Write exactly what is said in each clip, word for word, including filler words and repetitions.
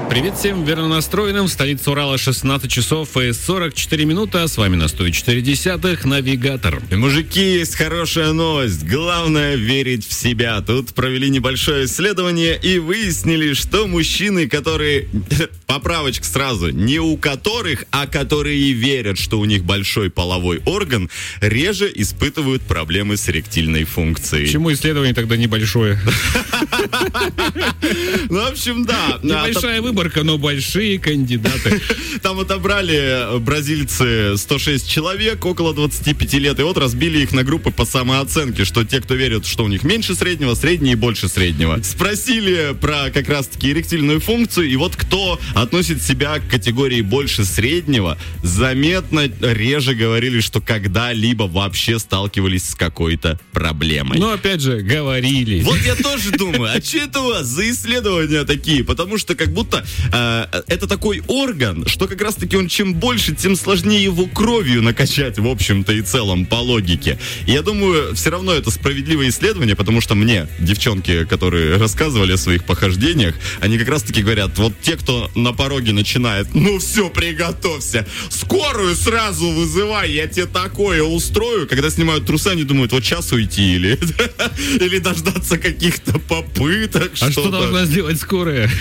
Привет всем верно настроенным. В столице Урала шестнадцать часов и сорок четыре минуты. А с вами на сто четыре десятых Навигатор. И, мужики, есть хорошая новость. Главное верить в себя. Тут провели небольшое исследование и выяснили, что мужчины, которые... Поправочка сразу. Не у которых, а которые верят, что у них большой половой орган, реже испытывают проблемы с эректильной функцией. Почему исследование тогда небольшое? Ну, в общем, да. Небольшая выборка, но большие кандидаты. Там отобрали бразильцы сто шесть человек, около двадцати пяти лет, и вот разбили их на группы по самооценке, что те, кто верят, что у них меньше среднего, средние и больше среднего. Спросили про как раз-таки эректильную функцию, и вот кто относит себя к категории больше среднего, заметно реже говорили, что когда-либо вообще сталкивались с какой-то проблемой. Но опять же, говорили. Вот я тоже думаю, а что это у вас за исследования такие? Потому что как будто э, это такой орган, что как раз-таки он чем больше, тем сложнее его кровью накачать, в общем-то и целом, по логике. И я думаю, все равно это справедливое исследование, потому что мне, девчонки, которые рассказывали о своих похождениях, они как раз-таки говорят, вот те, кто на пороге начинает, ну все, приготовься, скорую сразу вызывай, я тебе такое устрою. Когда снимают трусы, они думают, вот сейчас уйти или, или дождаться каких-то попыток. А что должна сделать скорая?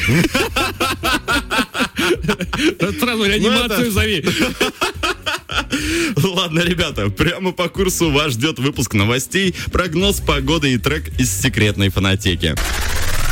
Сразу реанимацию зови. Ладно, ребята, прямо по курсу вас ждет выпуск новостей, прогноз погоды и трек из секретной фонотеки.